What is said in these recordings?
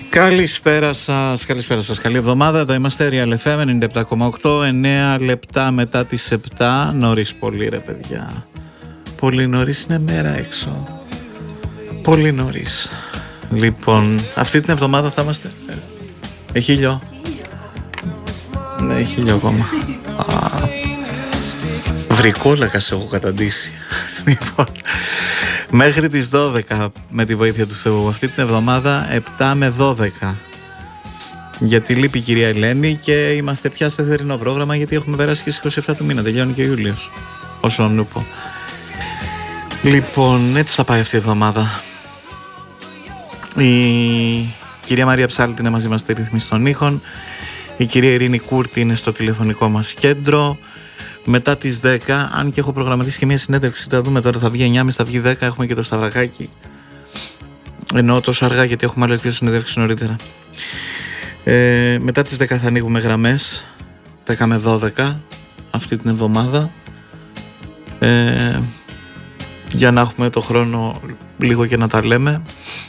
Καλησπέρα σας, καλή εβδομάδα. Εδώ είμαστε Real FM 97,8, 9 λεπτά μετά τις 7. Νωρίς πολύ ρε παιδιά. Πολύ νωρίς, είναι μέρα έξω. Πολύ νωρίς. Λοιπόν, αυτή την εβδομάδα θα είμαστε... Έχει ήλιο. Ναι, έχει ήλιο ακόμα. Βρικόλακας έχω καταντήσει. Λοιπόν, μέχρι τις 12 με τη βοήθεια του Θεού. Αυτή την εβδομάδα 7 με 12. Γιατί λείπει η κυρία Ελένη και είμαστε πια σε θερινό πρόγραμμα, γιατί έχουμε περάσει και στις 27 του μήνα. Τελειώνει και ο Ιούλιος. Όσο νούπο. Λοιπόν, έτσι θα πάει αυτή η εβδομάδα. Η κυρία Μαρία Ψάλτη είναι μαζί μας στη ρύθμιση των ήχων. Η κυρία Ειρήνη Κούρτη είναι στο τηλεφωνικό μας κέντρο. Μετά τις 10, αν και έχω προγραμματίσει και μια συνέντευξη, θα δούμε τώρα, θα βγει 9.30, θα βγει 10, έχουμε και το Σταυρακάκι. Εννοώ τόσο αργά γιατί έχουμε άλλες 2 συνέντευξεις νωρίτερα. Μετά τις 10 θα ανοίγουμε γραμμές, 10 με 12 αυτή την εβδομάδα, για να έχουμε το χρόνο λίγο και να τα λέμε.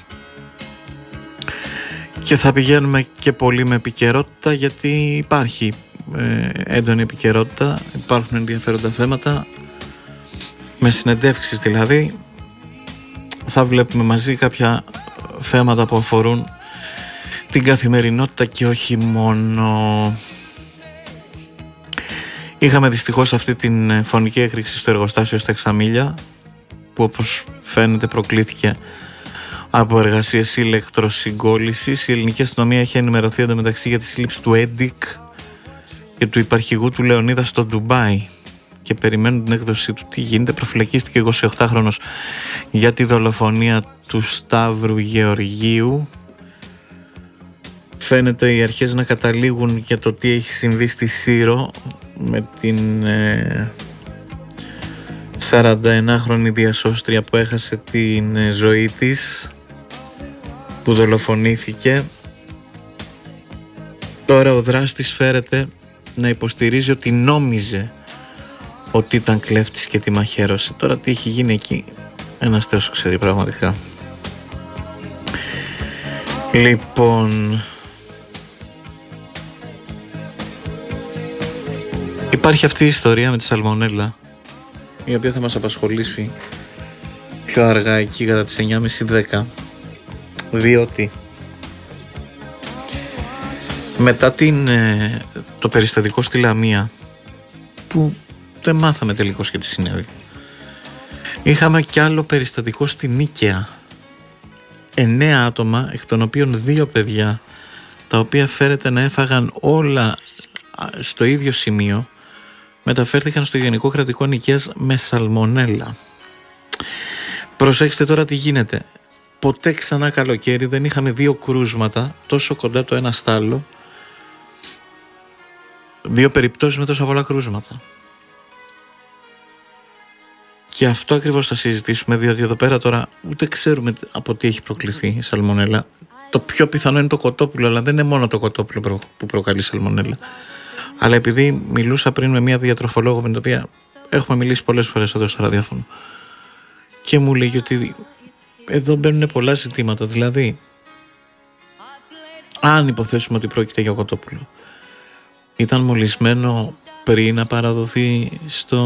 Και θα πηγαίνουμε και πολύ με επικαιρότητα, γιατί υπάρχει έντονη επικαιρότητα, υπάρχουν ενδιαφέροντα θέματα, με συνεντεύξεις δηλαδή. Θα βλέπουμε μαζί κάποια θέματα που αφορούν την καθημερινότητα και όχι μόνο. Είχαμε δυστυχώς αυτή την φωνική έκρηξη στο εργοστάσιο στα Εξαμήλια, που όπως φαίνεται προκλήθηκε από εργασίες ηλεκτροσυγκόλλησης. Η ελληνική αστυνομία έχει ενημερωθεί εντωμεταξύ για τη σύλληψη του ΕΝΤΙΚ και του υπαρχηγού του Λεωνίδα στο Ντουμπάι και περιμένουν την έκδοσή του. Τι γίνεται? Προφυλακίστηκε 28χρονος για τη δολοφονία του Σταύρου Γεωργίου. Φαίνεται οι αρχές να καταλήγουν για το τι έχει συμβεί στη Σύρο με την 41χρονη διασώστρια που έχασε την ζωή της, που δολοφονήθηκε. Τώρα ο δράστης φέρεται να υποστηρίζει ότι νόμιζε ότι ήταν κλέφτης και τη μαχαίρωσε. Τώρα τι έχει γίνει εκεί, ένας Θεός ξέρει πραγματικά. Λοιπόν, υπάρχει αυτή η ιστορία με τη σαλμονέλα, η οποία θα μας απασχολήσει πιο αργά, εκεί κατά τις 9.30-10, διότι μετά το περιστατικό στη Λαμία, που δεν μάθαμε τελικώς και τι συνέβη, είχαμε κι άλλο περιστατικό στη Νίκαια. 9 άτομα, εκ των οποίων 2 παιδιά, τα οποία φέρεται να έφαγαν όλα στο ίδιο σημείο, μεταφέρθηκαν στο Γενικό Κρατικό Νοικίας με σαλμονέλα. Προσέξτε τώρα τι γίνεται. Ποτέ ξανά καλοκαίρι δεν είχαμε 2 κρούσματα τόσο κοντά το ένα στ' άλλο, 2 περιπτώσεις με τόσα πολλά κρούσματα. Και αυτό ακριβώς θα συζητήσουμε, διότι εδώ πέρα τώρα ούτε ξέρουμε από τι έχει προκληθεί η σαλμονέλα. Το πιο πιθανό είναι το κοτόπουλο, αλλά δεν είναι μόνο το κοτόπουλο που προκαλεί σαλμονέλα. Αλλά επειδή μιλούσα πριν με μια διατροφολόγο με την οποία έχουμε μιλήσει πολλές φορές εδώ στο ραδιόφωνο, και μου λέγει ότι εδώ μπαίνουν πολλά ζητήματα. Δηλαδή, αν υποθέσουμε ότι πρόκειται για κοτόπουλο, ήταν μολυσμένο πριν να παραδοθεί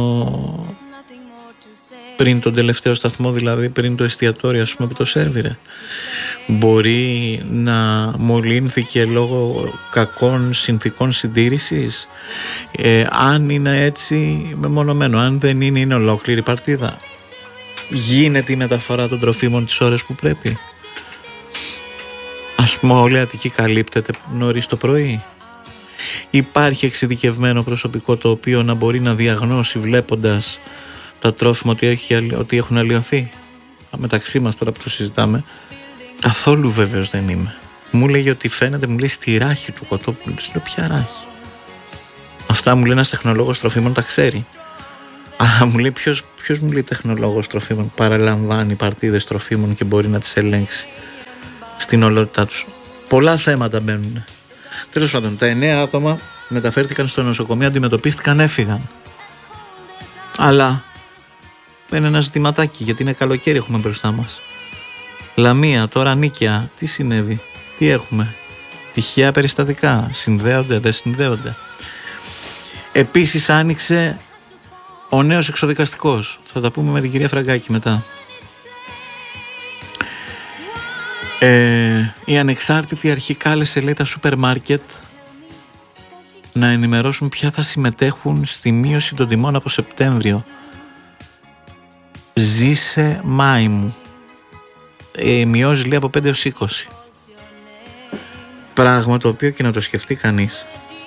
πριν τον τελευταίο σταθμό, δηλαδή πριν το εστιατόριο, ας πούμε, που το σέρβιρε. Μπορεί να μολύνθηκε λόγω κακών συνθηκών συντήρησης. Αν είναι έτσι, μεμονωμένο. Αν δεν είναι, είναι ολόκληρη παρτίδα. Γίνεται η μεταφορά των τροφίμων τις ώρες που πρέπει. Ας πούμε, όλη η Αττική καλύπτεται νωρίς το πρωί. Υπάρχει εξειδικευμένο προσωπικό το οποίο να μπορεί να διαγνώσει, βλέποντας τα τρόφιμα, ότι έχουν αλλοιωθεί. Μεταξύ μας τώρα που το συζητάμε, καθόλου βέβαιος δεν είμαι. Μου λέγει ότι φαίνεται, μου λέει, στη ράχη του κοτόπουλου. Της λέω, ποια ράχη? Αυτά μου λέει ένας τεχνολόγος τροφίμων, τα ξέρει. Αλλά μου λέει, ποιος μου λέει τεχνολόγος τροφίμων παραλαμβάνει παρτίδες τροφίμων και μπορεί να τις ελέγξει στην ολότητά τους? Πολλά θέματα μπαίνουν. Τέλος πάντων, τα 9 άτομα μεταφέρθηκαν στο νοσοκομείο, αντιμετωπίστηκαν, έφυγαν. Αλλά είναι ένα ζητηματάκι, γιατί είναι καλοκαίρι, έχουμε μπροστά μας. Λαμία, τώρα Νίκαια, τι συνέβη? Τι έχουμε? Τυχαία περιστατικά? Συνδέονται, δεν συνδέονται? Επίσης άνοιξε ο νέος εξοδικαστικός. Θα τα πούμε με την κυρία Φραγκάκη μετά. Η ανεξάρτητη αρχή κάλεσε, λέει, τα σούπερ μάρκετ να ενημερώσουν ποια θα συμμετέχουν στη μείωση των τιμών από Σεπτέμβριο. Ζήσε Μάη μου. Μειώσει, λέει, από 5 έως 20. Πράγμα το οποίο και να το σκεφτεί κανείς.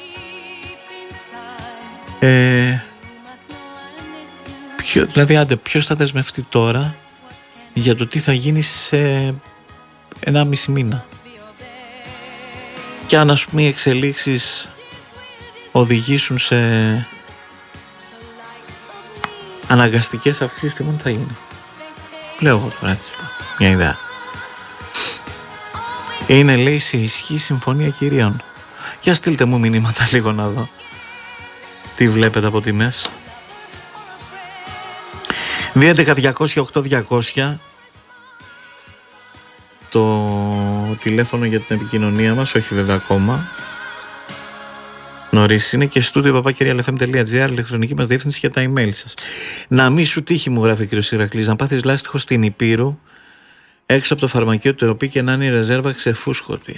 Δηλαδή άντε, ποιος θα δεσμευτεί τώρα για το τι θα γίνει σε 1,5 μήνα? Και αν, ας πούμε, οι εξελίξεις οδηγήσουν σε αναγκαστικές αυξήσεις τιμών, θα γίνει. Λέω εγώ τώρα έτσι, μια ιδέα. Είναι, λέει, σε ισχύ συμφωνία κυρίων. Για στείλτε μου μηνύματα λίγο να δω τι βλέπετε από τιμές. 2.11.200.8.200 το τηλέφωνο για την επικοινωνία μας, όχι βέβαια ακόμα. Νωρίς είναι, και studio@realfm.gr, ηλεκτρονική μας διεύθυνση για τα email σας. Να μη σου τύχει, μου γράφει ο κ. Ηρακλής, να πάθεις λάστιχο στην Υπήρου έξω από το φαρμακείο του ΕΟΠΗ και να είναι η ρεζέρβα ξεφούσκωτη.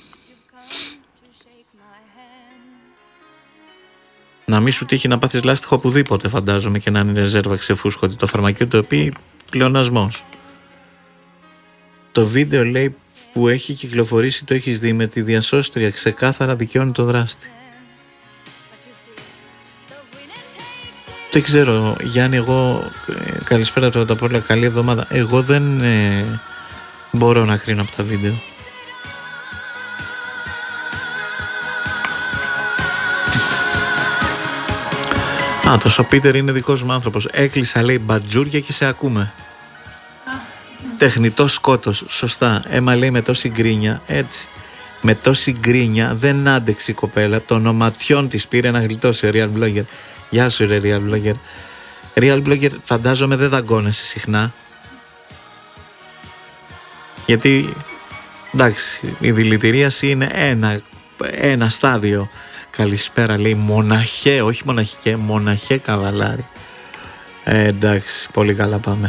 Να μη σου τύχει να πάθεις λάστιχο οπουδήποτε, φαντάζομαι, και να είναι η ρεζέρβα ξεφούσκωτη. Το φαρμακείο του ΕΟΠΗ, πλεονασμός. Το βίντεο, λέει, που έχει κυκλοφορήσει, το έχεις δει, με τη διασώστρια, ξεκάθαρα δικαιώνει το δράστη. Δεν ξέρω, Γιάννη, εγώ καλησπέρα τώρα τα πολλά, καλή εβδομάδα. Εγώ δεν μπορώ να κρίνω από τα βίντεο. Ο Πίτερ είναι δικός μου άνθρωπος. Έκλεισα, λέει, μπατζούρια και σε ακούμε. Τεχνητό σκότος, σωστά. Έμα, λέει, με τόση γκρίνια, έτσι. Με τόση γκρίνια δεν άντεξε η κοπέλα. Των οματιών της πήρε να γλιτώσει, real blogger. Γεια σου, ρε real blogger. Real blogger, φαντάζομαι δεν δαγκώνεσαι συχνά. Γιατί, εντάξει, η δηλητηρίαση είναι ένα στάδιο. Καλησπέρα, λέει, μοναχέ, όχι μοναχικέ, μοναχέ καβαλάρι. Εντάξει, πολύ καλά πάμε.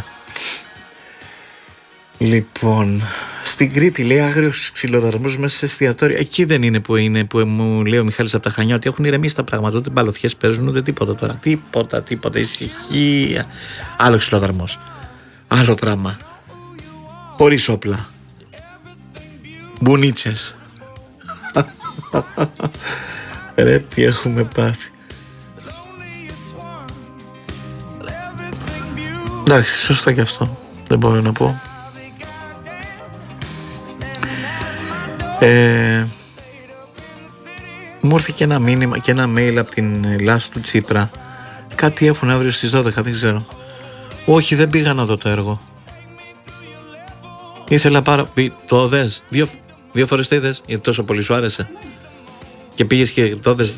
Λοιπόν, στην Κρήτη, λέει, άγριος ξυλοδαρμός μέσα σε εστιατόρια. Εκεί δεν είναι που μου λέει ο Μιχάλης από τα Χανιά, ότι έχουν ηρεμήσει τα πράγματα. Ούτε μπαλωθιές παίζουν, ούτε τίποτα τώρα. Τίποτα, ησυχία. Άλλο ξυλοδαρμός. Άλλο πράγμα. Χωρίς όπλα. Μπουνίτσες. Ρε, τι έχουμε πάθει. Εντάξει, σωστά και αυτό. Δεν μπορώ να πω. Μου ήρθε και ένα μήνυμα και ένα mail από την Λάση του Τσίπρα. Κάτι έχουν αύριο στις 12, δεν ξέρω. Όχι, δεν πήγα να δω το έργο. Ήθελα το δες. Δύο φορές το είδες, γιατί τόσο πολύ σου άρεσε. Και πήγες και το δες.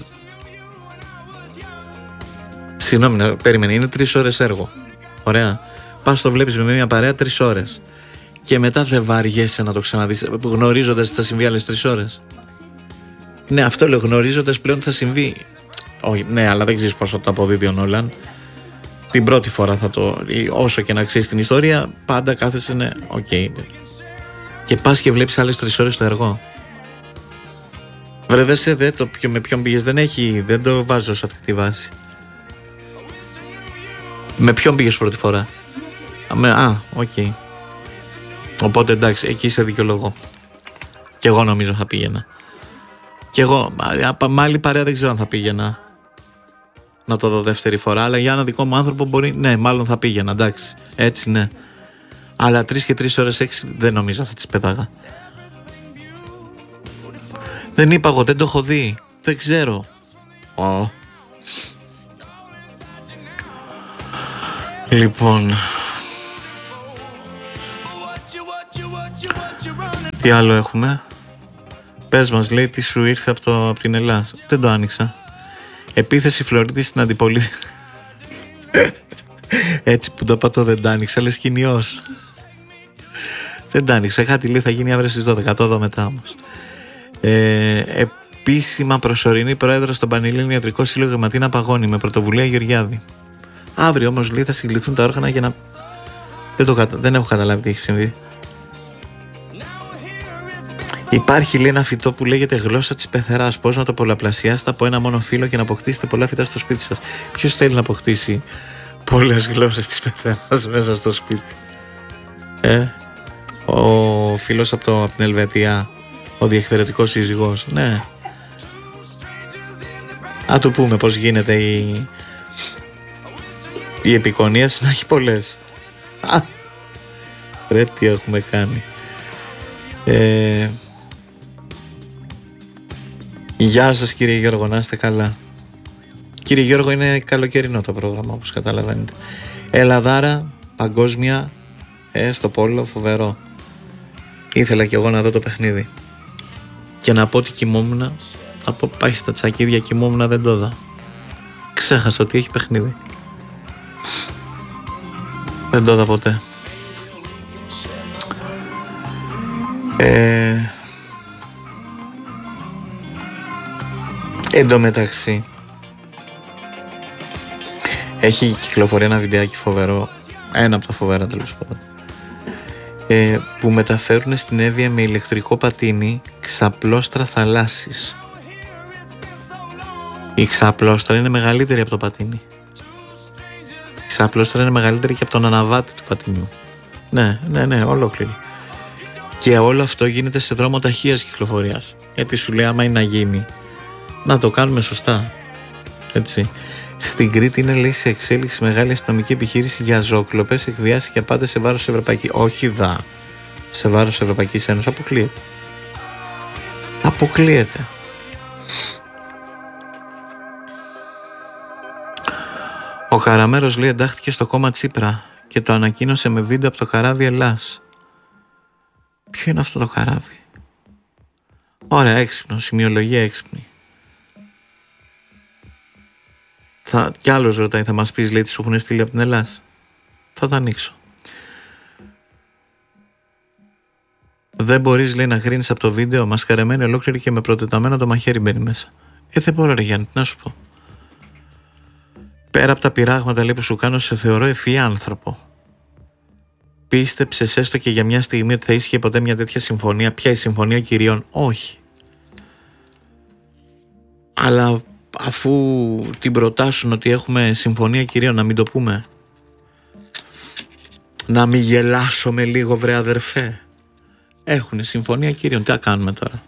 Συγγνώμη, περίμενε, είναι 3 ώρες έργο. Ωραία. Πας το βλέπεις με μια παρέα 3 ώρες. Και μετά δεν βαριέσαι να το ξαναδείς, γνωρίζοντας τι θα συμβεί άλλες 3 ώρες. Ναι, αυτό λέω, γνωρίζοντας πλέον τι θα συμβεί. Όχι, ναι, αλλά δεν ξέρεις πώς θα το αποδίδει ο Νόλαν. Την πρώτη φορά θα το. Όσο και να ξέρεις την ιστορία, πάντα κάθεσαι, ναι, οκ. Και πας και βλέπεις άλλες 3 ώρες το έργο. Βρε, με ποιον πήγες, δεν το βάζω σε αυτή τη βάση. Με ποιον πήγες πρώτη φορά? Οκ. Οπότε εντάξει, εκεί σε δικαιολογώ. Και εγώ νομίζω θα πήγαινα. Και εγώ, με άλλη παρέα δεν ξέρω αν θα πήγαινα να το δω δεύτερη φορά. Αλλά για ένα δικό μου άνθρωπο μπορεί, ναι, μάλλον θα πήγαινα, εντάξει. Έτσι, ναι. Αλλά 3 και 3 ώρες 6 δεν νομίζω θα τις πέταγα. Δεν είπα εγώ, δεν το έχω δει. Δεν ξέρω. Λοιπόν, τι άλλο έχουμε? Πες μας, λέει, τι σου ήρθε από την Ελλάδα. Δεν το άνοιξα. Επίθεση Φλωρίτη στην Αντιπολίτευση. Έτσι που το πατώ δεν το άνοιξα, λες κοινιός. Δεν τα άνοιξα. Κάτι λέει θα γίνει αύριο στις 12. Το δω μετά όμως. Επίσημα προσωρινή πρόεδρος στον Πανελλήνιο Ιατρικό Σύλλογο Ματίνα Παγώνη με πρωτοβουλία Γεωργιάδη. Αύριο όμως λέει θα συγκληθούν τα όργανα για να. Δεν έχω καταλάβει τι έχει συμβεί. Υπάρχει λέει ένα φυτό που λέγεται γλώσσα της πεθεράς. Πώς να το πολλαπλασιάσετε από ένα μόνο φύλλο και να αποκτήσετε πολλά φυτά στο σπίτι σας. Ποιος θέλει να αποκτήσει πολλές γλώσσες της πεθεράς μέσα στο σπίτι? Ο φίλος από την Ελβετία, ο διεκπαιρεωτικός σύζυγος. Ναι. Να του πούμε πώς γίνεται η επικονία να έχει πολλές. Ρε τι έχουμε κάνει. Γεια σας κύριε Γιώργο, να είστε καλά. Κύριε Γιώργο, είναι καλοκαιρινό το πρόγραμμα όπως καταλαβαίνετε. Ελλαδάρα, παγκόσμια, στο πόλο, φοβερό. Ήθελα κι εγώ να δω το παιχνίδι. Και να πω ότι κοιμόμουν, από πάει στα τσακίδια κοιμόμουν, δεν το είδα. Ξέχασα ότι έχει παιχνίδι. Δεν το είδα ποτέ. Εν τω μεταξύ έχει κυκλοφορεί ένα βιντεάκι φοβερό, ένα από τα φοβερά τέλος πάντων, που μεταφέρουν στην Εύβοια με ηλεκτρικό πατίνι ξαπλώστρα θαλάσσης. Η ξαπλώστρα είναι μεγαλύτερη από το πατίνι. Η ξαπλώστρα είναι μεγαλύτερη και από τον αναβάτη του πατινιού. Ναι, ολόκληρη. Και όλο αυτό γίνεται σε δρόμο ταχείας κυκλοφορίας. Γιατί σου λέει άμα είναι να γίνει, να το κάνουμε σωστά. Έτσι. Στην Κρήτη είναι λέει σε εξέλιξη μεγάλη αστυνομική επιχείρηση για ζώοκλοπες, εκβιάσεις και απάτες σε βάρος Ευρωπαϊκής. Όχι σε βάρος Ευρωπαϊκής Ένωσης. Αποκλείεται. Ο Καραμέρος λέει εντάχθηκε στο κόμμα Τσίπρα και το ανακοίνωσε με βίντεο από το καράβι Ελλάς. Ποιο είναι αυτό το καράβι? Ωραία, έξυπνο, σημειολογία έξυπνη. Κι άλλος ρωτάει, θα μας πεις λέει τι σου έχουν στείλει από την Ελλάς? Θα τα ανοίξω. Δεν μπορείς λέει να γρίνεις από το βίντεο, μασκαρεμένη ολόκληρη και με προτεταμένο το μαχαίρι μπαίνει μέσα. Δεν μπορώ ρε Γιάννη, τι να σου πω. Πέρα από τα πειράγματα λέει που σου κάνω, σε θεωρώ ευφυή άνθρωπο. Πίστεψες έστω και για μια στιγμή ότι θα ίσχυε ποτέ μια τέτοια συμφωνία? Ποια η συμφωνία κυρίων? Όχι. Αλλά αφού την προτάσουν ότι έχουμε συμφωνία κυρίων, να μην το πούμε? Να μην γελάσουμε λίγο βρε αδερφέ? Έχουνε συμφωνία κυρίων, τι θα κάνουμε τώρα?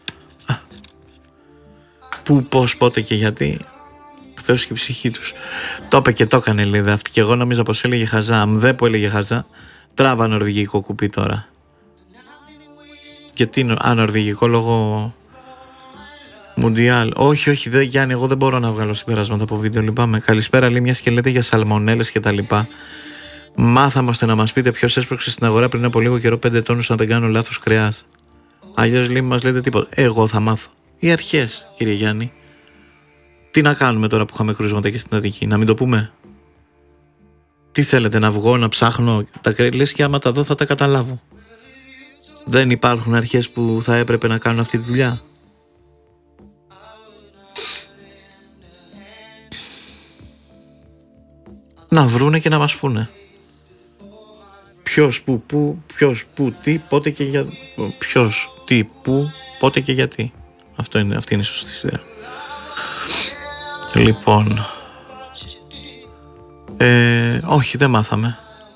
Πού, πώς, πότε και γιατί? Θεός και η ψυχή τους. Το είπε και το έκανε λέει αυτή. Και εγώ νόμιζα πως έλεγε χαζά. Αν δεν που έλεγε χαζά, τράβα νορβηγικό κουπί τώρα. Γιατί νορβηγικό λόγω Μουντιάλ? Όχι, Γιάννη, εγώ δεν μπορώ να βγάλω συμπεράσματα από βίντεο, λυπάμαι. Καλησπέρα, λέει μια και λέτε για σαλμονέλες και τα λοιπά. Μάθαμε ώστε να μας πείτε ποιος έσπρωξε στην αγορά πριν από λίγο καιρό 5 τόνους, αν δεν κάνω λάθος, κρέας. Αλλιώς λέει, μας λέτε τίποτα. Εγώ θα μάθω. Οι αρχές, κύριε Γιάννη. Τι να κάνουμε τώρα που είχαμε κρούσματα και στην Αττική, να μην το πούμε? Τι θέλετε, να βγω να ψάχνω τα κρέας? Λες και άμα τα δω θα τα καταλάβω. Δεν υπάρχουν αρχές που θα έπρεπε να κάνουν αυτή τη δουλειά? Να βρούνε και να μας πούνε. Ποιος, πού, τι, πότε και για... Ποιος, τι, πού, πότε και γιατί. Αυτή είναι η σωστή σειρά. Λοιπόν, όχι, δεν μάθαμε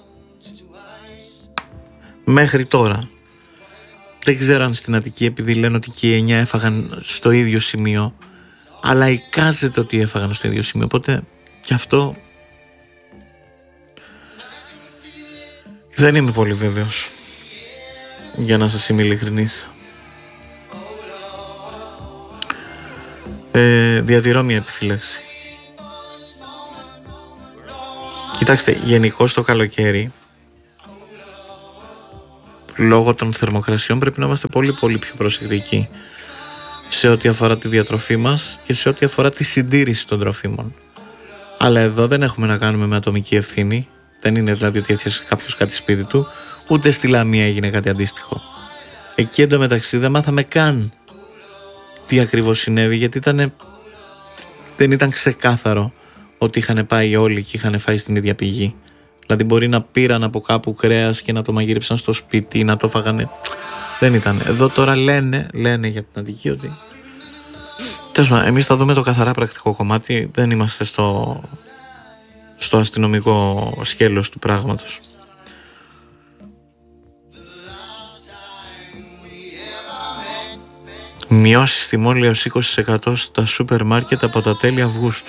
μέχρι τώρα. Δεν ξέρω αν στην Αττική, επειδή λένε ότι και οι 9 έφαγαν στο ίδιο σημείο, αλλά εικάζεται ότι έφαγαν στο ίδιο σημείο, οπότε και αυτό δεν είμαι πολύ βέβαιος, για να σας είμαι ειλικρινής. Διατηρώ μια επιφύλαξη. Κοιτάξτε, γενικώς το καλοκαίρι, λόγω των θερμοκρασιών, πρέπει να είμαστε πολύ πολύ πιο προσεκτικοί σε ό,τι αφορά τη διατροφή μας και σε ό,τι αφορά τη συντήρηση των τροφίμων. Αλλά εδώ δεν έχουμε να κάνουμε με ατομική ευθύνη. Δεν είναι δηλαδή ότι έφτιαξε κάποιος κάτι σπίτι του, Ούτε στη Λαμία έγινε κάτι αντίστοιχο. Εκεί εντωμεταξύ δεν μάθαμε καν τι ακριβώς συνέβη, γιατί δεν ήταν ξεκάθαρο ότι είχαν πάει όλοι και είχαν φάει στην ίδια πηγή. Δηλαδή μπορεί να πήραν από κάπου κρέας και να το μαγείρεψαν στο σπίτι, να το φάγανε. Δεν ήταν. Εδώ τώρα λένε για την Αττική ότι... Τέλος πάντων, εμείς θα δούμε το καθαρά πρακτικό κομμάτι, δεν είμαστε στο αστυνομικό σκέλος του πράγματος. Μειώσεις στη μόλι έως 20% στα σούπερ μάρκετ από τα τέλη Αυγούστου.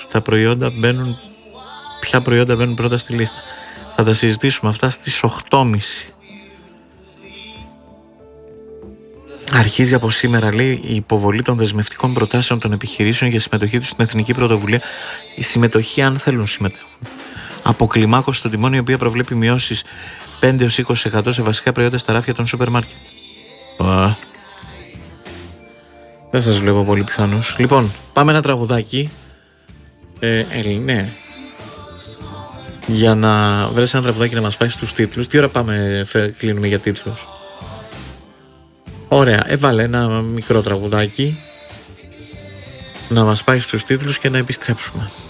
Ποια προϊόντα μπαίνουν πρώτα στη λίστα? Θα τα συζητήσουμε αυτά στις 8.30. Αρχίζει από σήμερα, λέει, η υποβολή των δεσμευτικών προτάσεων των επιχειρήσεων για συμμετοχή τους στην Εθνική Πρωτοβουλία. Η συμμετοχή, αν θέλουν, συμμετέχουν. Αποκλιμάκωση των τιμών, η οποία προβλέπει μειώσεις 5-20% σε βασικά προϊόντα στα ράφια των σούπερ μάρκετ. Δεν σας βλέπω πολύ πιθανούς. Λοιπόν, πάμε ένα τραγουδάκι. Ναι. Για να βρεις ένα τραγουδάκι να μας πάει στους τίτλους. Τι ώρα κλείνουμε για τίτλους? Ωραία, έβαλε ένα μικρό τραγουδάκι να μας πάει στους τίτλους και να επιστρέψουμε.